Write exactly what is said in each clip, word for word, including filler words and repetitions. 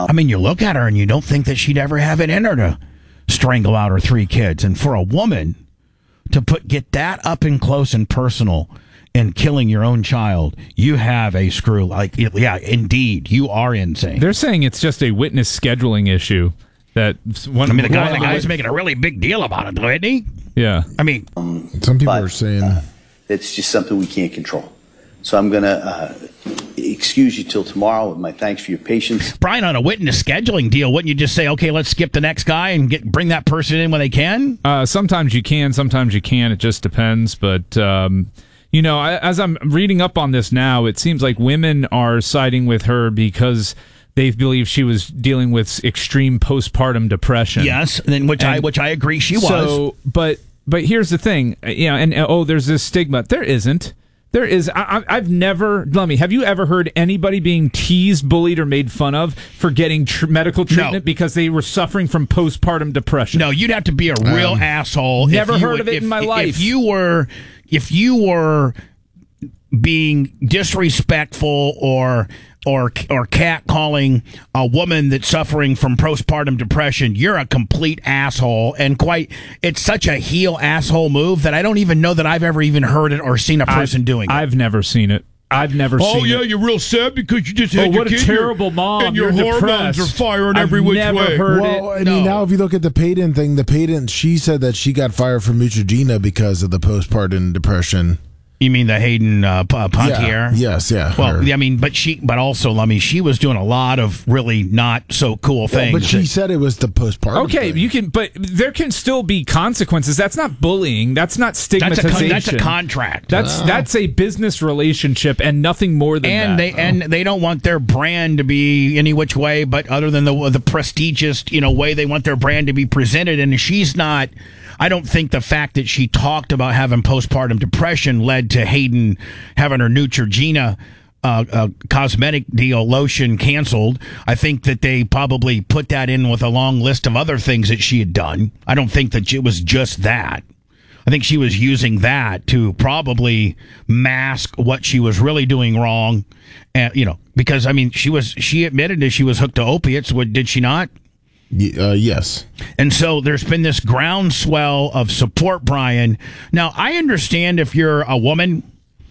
I mean, you look at her and you don't think that she'd ever have it in her to strangle out her three kids. And for a woman to put get that up and close and personal and killing your own child, you have a screw. Like, yeah, indeed, you are insane. They're saying it's just a witness scheduling issue. That one, I mean, the guy, the guy's making a really big deal about it, though, isn't he? Yeah. I mean, um, some people but, are saying uh, it's just something we can't control. So I'm going to uh, excuse you till tomorrow with my thanks for your patience. Brian, on a witness scheduling deal, wouldn't you just say, okay, let's skip the next guy and get bring that person in when they can? Uh, sometimes you can, sometimes you can't. It just depends. But, um, you know, I, as I'm reading up on this now, it seems like women are siding with her because they believe she was dealing with extreme postpartum depression. Yes, and which and I which I agree she was. So, but but here's the thing, you know, and oh, there's this stigma. There isn't. There is. I, I've never. Let me. Have you ever heard anybody being teased, bullied, or made fun of for getting tr- medical treatment no. because they were suffering from postpartum depression? No, you'd have to be a real um, asshole. Never heard would, of it if, in my if, life. If you were, if you were being disrespectful or or or catcalling a woman that's suffering from postpartum depression, you're a complete asshole. And quite, it's such a heel asshole move that I don't even know that I've ever even heard it or seen a person I've, doing it. I've never seen it. I've never oh, seen yeah, it. Oh, yeah, you're real sad because you just had oh, your what kid. a terrible mom. And your you're hormones depressed. are firing I've every which never way. Heard well, it. I no. mean, now if you look at the Payton thing, the Payton, she said that she got fired from Neutrogena because of the postpartum depression. You mean the Hayden uh, P- Pontier? Yeah. Yes, yeah. Well, her. I mean, but she, but also, I mean, she was doing a lot of really not so cool things. Well, but she that, said it was the postpartum. Okay, thing. you can, but there can still be consequences. That's not bullying. That's not that's stigmatization. a, that's a contract. That's Oh. that's a business relationship and nothing more than and that. they and they don't want their brand to be any which way, but other than the the prestigious, you know, way they want their brand to be presented. And she's not. I don't think the fact that she talked about having postpartum depression led to Hayden having her Neutrogena uh, uh, cosmetic deal lotion canceled. I think that they probably put that in with a long list of other things that she had done. I don't think that it was just that. I think she was using that to probably mask what she was really doing wrong. And, you know, because, I mean, she was she admitted that she was hooked to opiates. What, did she not? Uh, yes. And so there's been this groundswell of support, Brian. Now, I understand if you're a woman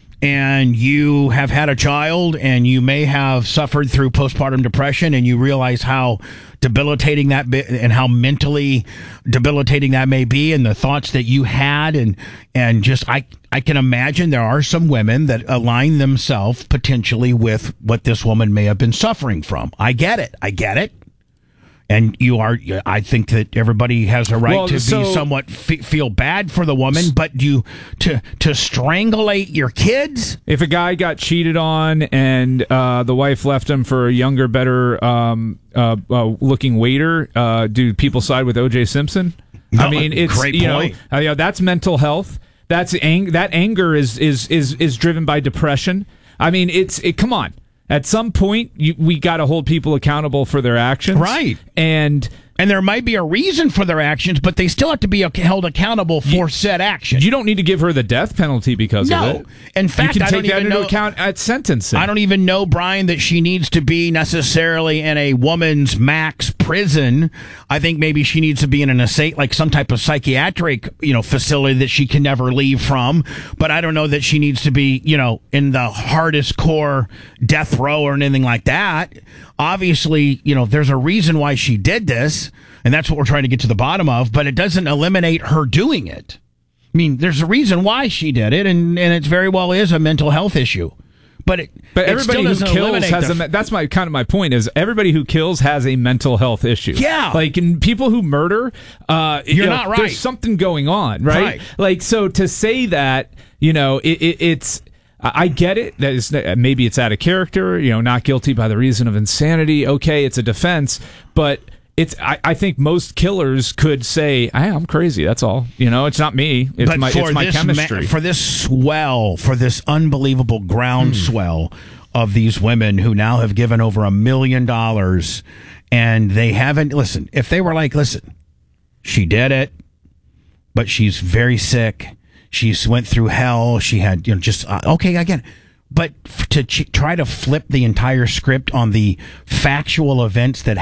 and you have had a child and you may have suffered through postpartum depression and you realize how debilitating that be and how mentally debilitating that may be and the thoughts that you had and and just I I can imagine there are some women that align themselves potentially with what this woman may have been suffering from. I get it. I get it. And you are, I think that everybody has a right well, to so, be somewhat f- feel bad for the woman, but you to to strangulate your kids. If a guy got cheated on and uh, the wife left him for a younger, better um, uh, uh, looking waiter, uh, do people side with O J Simpson? No, I mean, it's great you point. know, uh, you know that's mental health. That's ang- that anger is is is is driven by depression. I mean, it's it. Come on. At some point, you, we got to hold people accountable for their actions. Right. And and there might be a reason for their actions, but they still have to be held accountable for you, said action. You don't need to give her the death penalty because no. of it. In fact, you can I take don't that even into know, account at sentencing. I don't even know, Brian, that she needs to be necessarily in a woman's max prison. I think maybe she needs to be in an estate, like some type of psychiatric, you know, facility that she can never leave from. But I don't know that she needs to be, you know, in the hardest core death row or anything like that. Obviously, you know, there's a reason why she did this, and that's what we're trying to get to the bottom of, but it doesn't eliminate her doing it. I mean, there's a reason why she did it, and, and it very well is a mental health issue. But it, but it everybody who kills has the, a. That's my kind of my point is everybody who kills has a mental health issue. Yeah, like in people who murder, uh, you're you know, not right. There's something going on, right? right? Like so to say that, you know, it, it, it's. I get it. That is, maybe it's out of character, you know, not guilty by the reason of insanity. Okay, it's a defense, but it's. I, I think most killers could say, hey, "I'm crazy." That's all. You know, it's not me. It's but my. For it's my this chemistry. Ma- for this swell, for this unbelievable groundswell hmm. of these women who now have given over a million dollars, and they haven't. Listen, if they were like, listen, she did it, but she's very sick. She's went through hell. She had, you know, just, uh, okay, I get it. But f- to ch- try to flip the entire script on the factual events that